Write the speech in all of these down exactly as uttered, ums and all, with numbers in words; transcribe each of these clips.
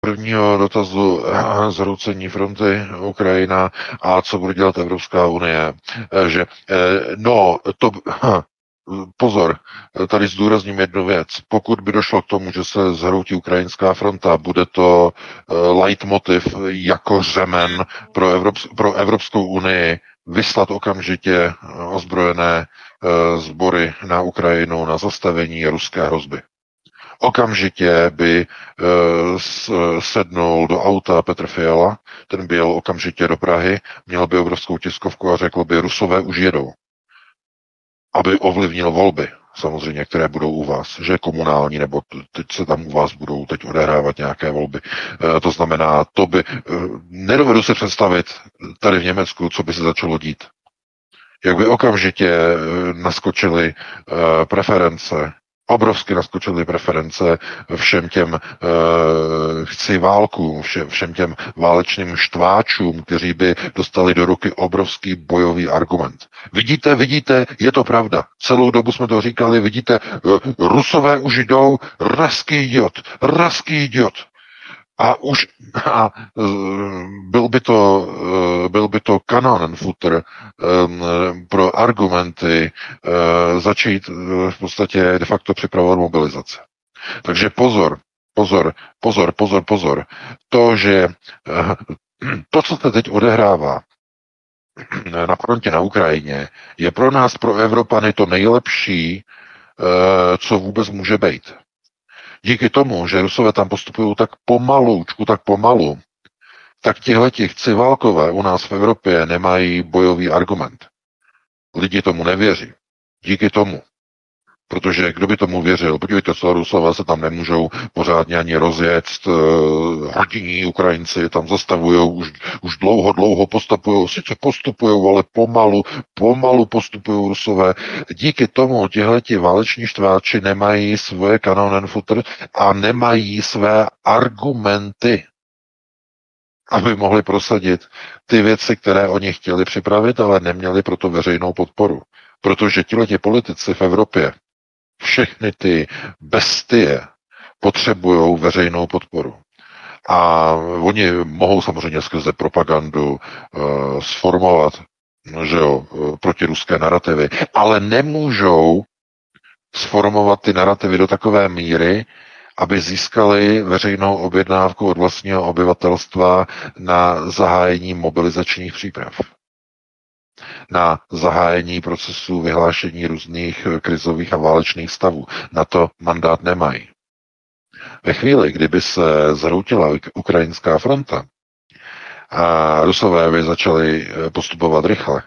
prvního dotazu zhroucení fronty Ukrajina a co bude dělat Evropská unie. Že, no, to, pozor, tady zdůrazním jednu věc. Pokud by došlo k tomu, že se zhroutí ukrajinská fronta, bude to leitmotiv jako řemen pro, Evrops- pro Evropskou unii vyslat okamžitě ozbrojené sbory na Ukrajinu na zastavení ruské hrozby. Okamžitě by uh, sednul do auta Petr Fiala, ten by jel okamžitě do Prahy, měl by obrovskou tiskovku a řekl by, Rusové už jedou, aby ovlivnil volby, samozřejmě, které budou u vás, že komunální, nebo teď se tam u vás budou teď odehrávat nějaké volby. Uh, to znamená, to by, uh, nedovedu si představit tady v Německu, co by se začalo dít. Jak by okamžitě uh, naskočily uh, preference, obrovsky naskočily preference všem těm uh, chci válkům, všem, všem těm válečným štváčům, kteří by dostali do ruky obrovský bojový argument. Vidíte, vidíte, je to pravda. Celou dobu jsme to říkali, vidíte, uh, Rusové už jdou, raský idiot, raský idiot. A už a byl by to, byl by to kanonenfutter pro argumenty začít v podstatě de facto připravovat mobilizace. Takže pozor, pozor, pozor, pozor, pozor. To, že to, co se teď odehrává na frontě na Ukrajině, je pro nás, pro Evropany, to nejlepší, co vůbec může být. Díky tomu, že Rusové tam postupují tak pomaloučku, tak pomalu, tak tihleti civalkové u nás v Evropě nemají bojový argument. Lidi tomu nevěří. Díky tomu. Protože kdo by tomu věřil? Podívejte, co Rusové se tam nemůžou pořádně ani rozjet. Hrdinní Ukrajinci tam zastavují, už, už dlouho, dlouho postupují, sice postupují, ale pomalu, pomalu postupují Rusové. Díky tomu tihleti váleční štváči nemají svoje kanonenfutter a nemají své argumenty, aby mohli prosadit ty věci, které oni chtěli připravit, ale neměli proto veřejnou podporu. Protože tihleti politici v Evropě, všechny ty bestie potřebují veřejnou podporu. A oni mohou samozřejmě skrze propagandu uh, sformovat, že jo, protiruské narrativy, ale nemůžou sformovat ty narrativy do takové míry, aby získali veřejnou objednávku od vlastního obyvatelstva na zahájení mobilizačních příprav, na zahájení procesů vyhlášení různých krizových a válečných stavů. Na to mandát nemají. Ve chvíli, kdyby se zhroutila ukrajinská fronta a Rusové by začali postupovat rychle,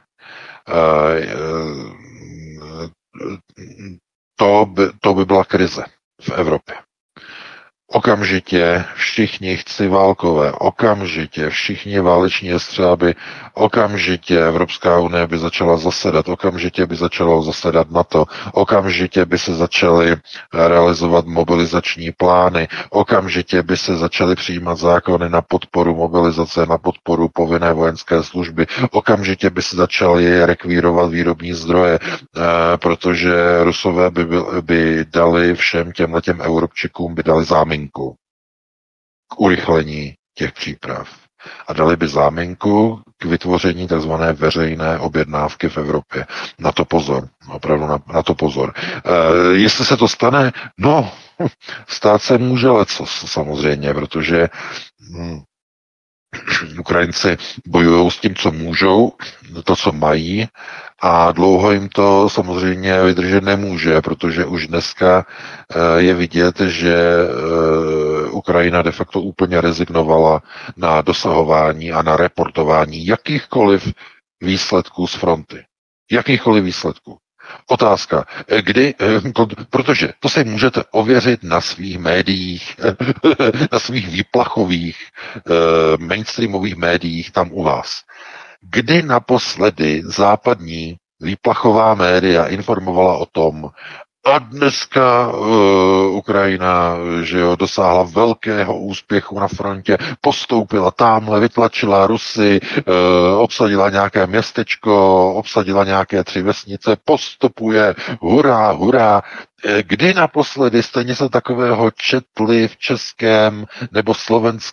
to by, to by byla krize v Evropě. Okamžitě všichni chciválkové, okamžitě všichni váleční jestřáby, okamžitě Evropská unie by začala zasedat, okamžitě by začalo zasedat NATO, okamžitě by se začaly realizovat mobilizační plány, okamžitě by se začaly přijímat zákony na podporu mobilizace, na podporu povinné vojenské služby, okamžitě by se začaly rekvírovat výrobní zdroje, protože Rusové by, by, by dali všem těmhletěm Europčikům by dali záminku k urychlení těch příprav. A dali by záminku k vytvoření tzv. Veřejné objednávky v Evropě. Na to pozor. Opravdu na, na to pozor. E, jestli se to stane, no, stát se může lecos, samozřejmě, protože hm, Ukrajinci bojují s tím, co můžou, to, co mají, a dlouho jim to samozřejmě vydržet nemůže, protože už dneska je vidět, že Ukrajina de facto úplně rezignovala na dosahování a na reportování jakýchkoliv výsledků z fronty. Jakýchkoliv výsledků. Otázka, kdy, protože to si můžete ověřit na svých médiích, na svých výplachových mainstreamových médiích tam u vás. Kdy naposledy západní výplachová média informovala o tom, A dneska uh, Ukrajina, že jo, dosáhla velkého úspěchu na frontě, postoupila tamhle, vytlačila Rusy, uh, obsadila nějaké městečko, obsadila nějaké tři vesnice, postupuje, hurá, hurá. Kdy naposledy jste něco takového četli v českém nebo slovenském